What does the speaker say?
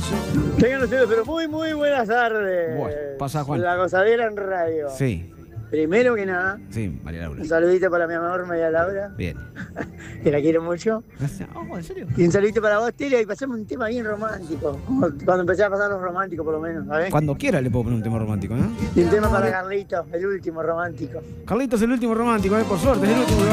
Tengan ustedes, pero muy buenas tardes. Bueno, pasa, Juan. La Gozadera en radio. Sí, Primero que nada, sí, María Laura. un saludito para mi amor María Laura, Bien. que la quiero mucho. Gracias. Oh, ¿en serio? Y un saludito para vos, Tere, y pasemos un tema bien romántico. Como cuando empecé a pasar los románticos, por lo menos, ¿sabes? Cuando quiera le puedo poner un tema romántico, ¿no? Y un tema para Carlitos, el último romántico. Carlitos es el último romántico, por suerte, es el último que